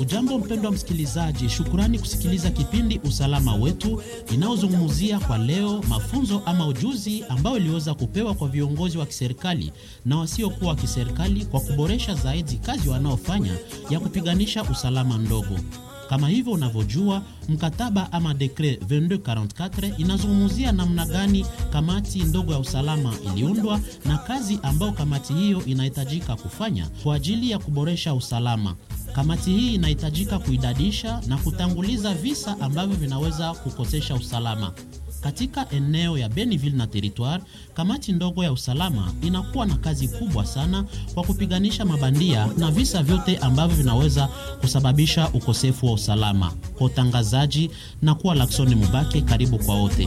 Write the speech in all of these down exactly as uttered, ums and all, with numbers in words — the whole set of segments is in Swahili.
Ujambo mpendwa msikilizaji, shukurani kusikiliza kipindi Usalama Wetu inaozungumzia kwa leo mafunzo ama ujuzi ambao iliweza kupewa kwa viongozi wa kiserikali na wasiokuwa wa kiserikali kwa kuboresha zaidi kazi wanaofanya ya kupiganisha usalama ndogo. Kama hivyo unavyojua, mkataba ama dekret ishirini na mbili arobaini na nne inazungumzia namna gani kamati ndogo ya usalama iliundwa na kazi ambao kamati hiyo inahitajika kufanya kwa ajili ya kuboresha usalama. Kamati hii inahitajika kuidadisha na kutanguliza visa ambavyo vinaweza kukosesha usalama. Katika eneo ya Beniville na territoire, kamati ndogo ya usalama inakuwa na kazi kubwa sana kwa kupiganisha mabandia na visa vyote ambavyo vinaweza kusababisha ukosefu wa usalama. Kwa utangazaji na kuwa Laksoni Mubake, karibu kwa wote.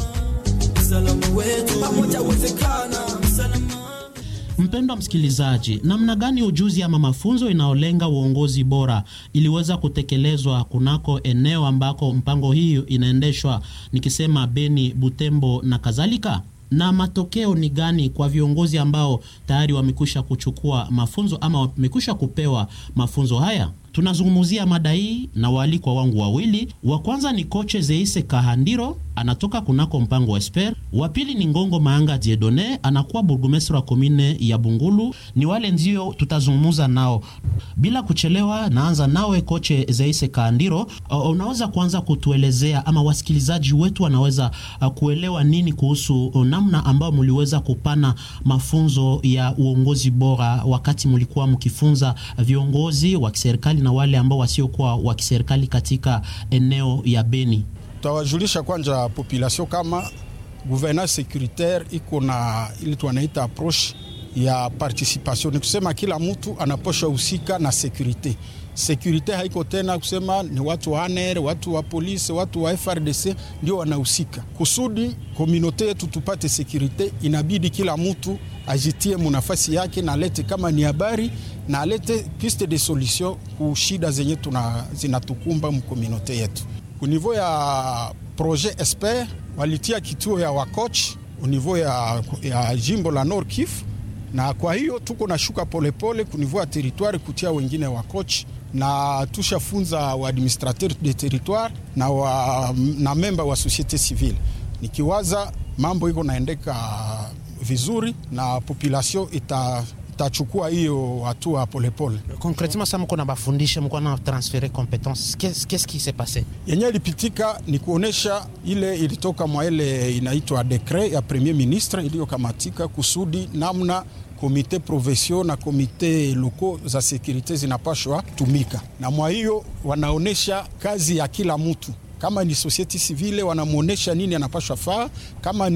Mpendwa msikilizaji, namna gani ujuzi ama mafunzo inaolenga uongozi bora iliweza kutekelezwa kunako eneo ambako mpango hii inaendeshwa, nikisema Beni, Butembo na kadhalika? Na matokeo ni gani kwa viongozi ambao tayari wamekwisha kuchukua mafunzo ama wamekwisha kupewa mafunzo haya? Tunazungumzia mada hii na waalikwa wangu wawili. Wa kwanza ni Koche Zeise Kahandiro, anatoka kunako mpango wa Esper. Wa pili ni Ngongo Maanga Diedone, anakuwa burgomestre wa komine ya Bungulu. Ni wale ndio tutazungumza nao. Bila kuchelewa, naanza nawe Koche Zeise Kahandiro. Uh, unaweza kuanza kutuelezea ama wasikilizaji wetu wanaweza uh, kuelewa nini kuhusu uh, namna ambao mliweza kupana mafunzo ya uongozi bora wakati mlikuwa mkifunza viongozi wa kiserikali na wale ambao wasiokuwa wa kiserikali katika eneo ya Beni? Tawajulisha kwanza population kama gouvernance sécuritaire iko na ile tunaita approche ya participation, ni kusema kila mtu anaposha husika na security. Security haiko tena kusema ni watu wa A N R, watu wa polisi, watu wa F R D C ndio wanahusika. Kusudi community yetu tupate security, inabidi kila mtu ajitie munafasi yake na lete kama ni habari na alete piste de solution ku shida zenye tuna zinatukumba mu community yetu. Au niveau ya projet Esper walitia kituo ya wakoch au niveau ya, ya jimbo la Nord Kivu, na kwa hiyo tuko na shuka polepole ku niveau ya territoire kutia wengine wakoch, na tushafunza wa administrateur de territoire na wa, na memba wa societe civile. Nikiwaza mambo iko naendeka vizuri na population ita tachukua hiyo hatua polepole. Concrètement ça mko na bafundisha, mko na transférer compétences. Qu'est-ce qu'est-ce qui s'est passé? Yenye ilipitika ni kuonesha ile ilitoka mwa ile inaitwa decret ya premier ministre iliyokamatika kusudi namna komite provincial na komite loko za securite zinapashwa tumika. Na mwa hiyo wanaonesha kazi ya kila mtu. Kama ni society civile wanamuonesha nini anapaswa faa, kama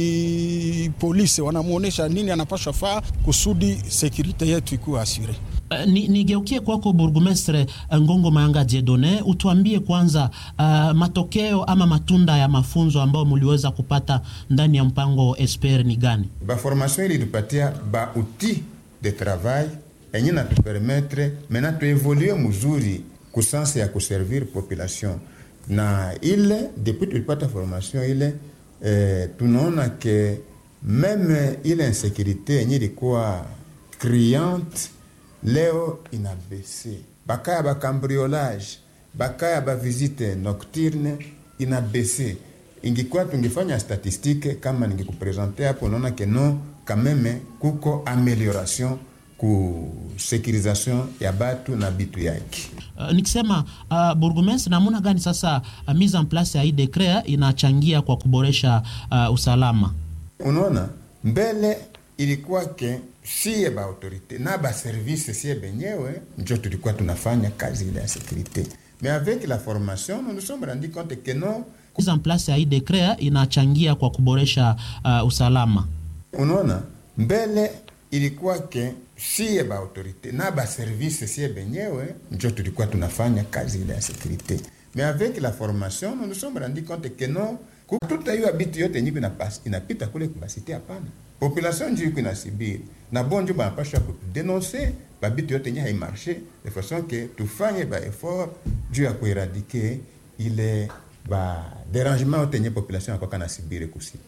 ni polisi wanamuonesha nini anapaswa faa kusudi security yetu ikuwe asure. Uh, ni nigeukie kwako burgomestre Ngongo Maanga Diedone, utuambie kwanza uh, matokeo ama matunda ya mafunzo ambao mliweza kupata ndani ya mpango Esper ni gani? Ba formation ili tupatia ba outil de travail yenye na permettre maintenant tu évoluer mzuri kusansa ya kuservir population. Na ile depuis tulipata formation ile eh, tunaona ke meme ile insécurité yenye ilikuwa criante leo inabese. Bakaya ba cambriolage, bakaya ba visite nocturne inabese. Ingekuwa tungefanya statistique kama ningekupresenter hapo, unaona ke no quand même kuko amélioration ku sécurisation ya batu na bitu yake. Uh, nikisema uh, burgomestre, namuna gani sasa uh, mise en place ya hii decret inachangia kwa kuboresha uh, usalama? Unaona, mbele ilikuwa ke siye ba autorité na ba service siye benyewe njo tulikuwa tunafanya kazi ile ya sécurité. Mais avec la formation, nous nous sommes rendu compte que non, mise en place ya hii decret inachangia kwa kuboresha uh, usalama. Unaona, mbele ilikuwa ke siye ba autorité na ba service siye benyewe njo tulikuwa tunafanya kazi ile ya sécurité. Mais avec la formation, nous nous sommes rendu compte que non, tout hiyo habitu yote nyingi inapita kule kubasite hapana. Population ndio iko inasibiri. Na bonjo banapasha kudenoncer babitu yote nyingi haimarche de façon que tufanye ba effort juu ya kuéradiquer ile ba dérangement yote nyingi population kwa kana sibiri kusite.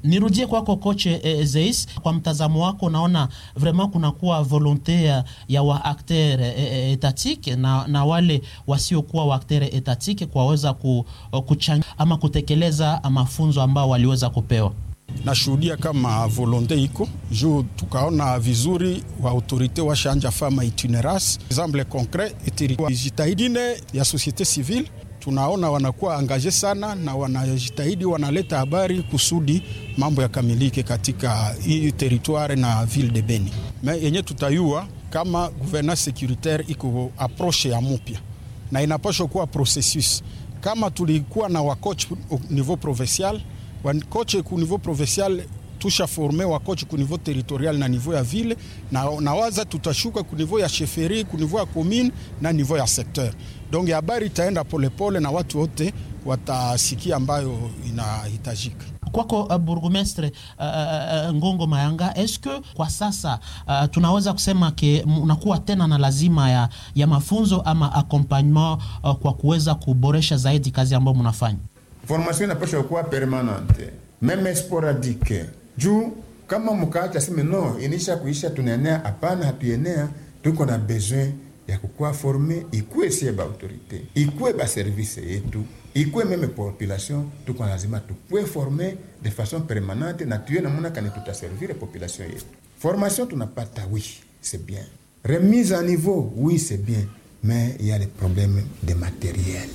Nirudie kwako koche eh, Zeis, kwa mtazamo wako naona vraiment kunakuwa volonte ya, ya wa acteur eh, etatike na, na wale wasiokuwa wa acteur etatike kwaweza ku, kuchangia ama kutekeleza mafunzo ambao waliweza kupewa. Nashuhudia kama volonte iko juu tukaona vizuri wa autorite washanja fama itinerance. Exemple concret etirikuwa jitahidine ya societe civile, tunaona wanakuwa angaje sana na wanajitahidi wanaleta habari kusudi mambo ya kamilike katika hii territoire na ville de Beni. Me yenye tutayua kama gouvernance sécuritaire iko approche ya mupya na inapaswa kuwa processus. Kama tulikuwa na wakoch au niveau provincial, wakoche ku niveau provincial tusha forme wakoche ku niveau territorial na niveau ya ville, na nawaza tutashuka ku niveau ya chefferie, ku niveau ya commune na niveau ya secteur. Donc habari itaenda polepole na watu wote watasikia ambayo inahitajika. Kwako uh, burgomestre uh, uh, Ngongo Mayanga, eske kwa sasa uh, tunaweza kusema ke unakuwa tena na lazima ya, ya mafunzo ama accompagnement uh, kwa kuweza kuboresha zaidi kazi ambayo mnafanya? Formation inapaswa kuwa permanente, meme sporadique. Juu kama mkaacha sema no inisha kuisha tunaenea, hapana, hatuenea. Tuko na besoin ya kukua forme, ikuwe sie ba autorité, ikuwe ba service yetu, ikuwe meme population. Tuko lazima tukue forme de façon permanente na tuye na muna kani tutaservire population yetu. Formation tunapata, oui, c'est bien. Remise à niveau, oui, c'est bien. Mais il y a les problèmes de matériel.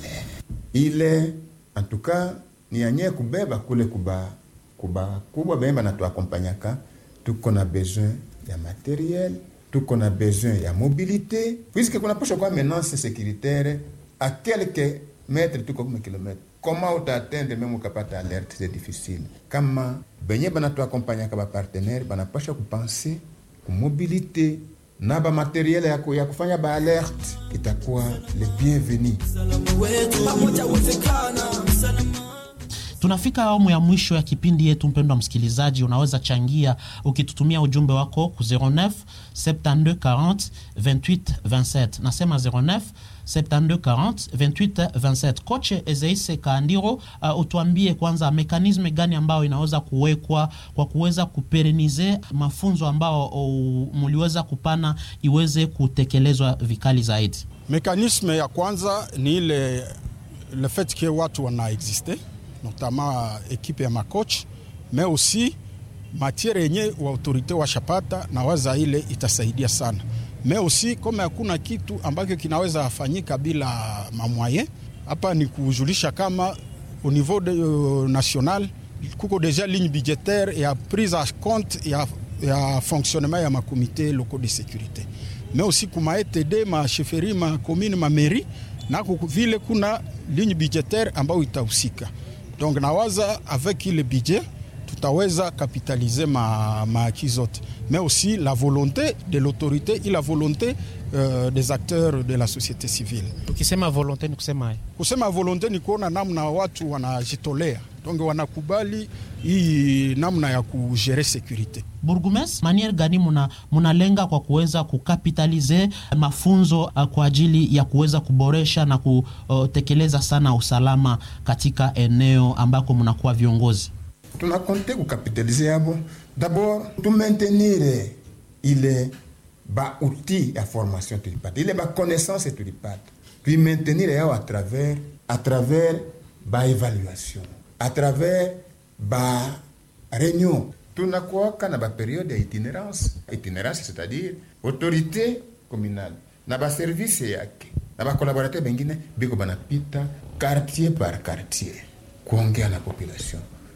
Il est, en tout cas, ni anye kubeba kule kuba, kuba, kuba bemba na tuakompanyaka. Tuko na besoin ya matériel, tuko na besoin ya mobilité. Puisque kuna posho kwa menace sécuritaire, à quelques mètres, tuko kuma kilomètres. Comment on t'atteindre même ukapata alerte, c'est difficile. Kama benye bana tuakompanyaka ba partenaire, bana posho kupenser ku mobilité, na ba matériel ya, ya kufanya ba alerte, itakuwa le bienvenu. Tunafika awamu ya mwisho ya kipindi yetu. Mpendwa msikilizaji, unaweza changia ukitutumia ujumbe wako ku zero neuf sept-deux quarante vingt-huit vingt-sept. Nasema zero neuf sept-deux quarante vingt-huit vingt-sept. Koche Ezeise Kaandiro, uh, utuambie kwanza mekanisme gani ambao inaweza kuwekwa kwa kuweza kuperenize mafunzo ambao uh, muliweza kupana iweze kutekelezwa vikali zaidi. Mekanisme ya kwanza ni ile le fait que watu wana existe, notamment équipe ya makoch, mais aussi matière yenye wa autorité wa shapata na waza ile itasaidia sana. Mais aussi kama hakuna kitu ambacho kinaweza fanyika bila mamwaye, hapa ni kujulisha kama au niveau de, uh, national kuko déjà ligne budgétaire ya prise en compte ya, ya fonctionnement ya ma comité locaux de sécurité. Mais aussi kuma E T D, ma chefferie, ma commune, ma mairie, na vile kuna ligne budgétaire ambayo itahusika. Donc nawaza avec le budget tutaweza capitaliser ma ma acquis zote, mais aussi la volonté de l'autorité et la volonté euh, des acteurs de la société civile. Ukisema volonté ni kusema kusema volonté ni kuona namna watu wanajitolea, donc wanakubali hii namna ya kugere sécurité. Burgumes, manière gani muna munalenga kwa kuweza kukapitalize mafunzo uh, kwa ajili ya kuweza kuboresha na kutekeleza sana usalama katika eneo ambako munakuwa viongozi? Tunakonte kukapitalize yabo. D'abord, tu maintenir ile ba outil ya formation tulipata, ile ba connaissance tulipata, puis maintenir yao à travers à travers ba évaluation, à travers ba réunion. Tunakuwa kana ba période ya itinérance, itinérance c'est-à-dire autorité communale na ba service yake na ba collaborateurs bengine biko banapita quartier par quartier kuongea na population.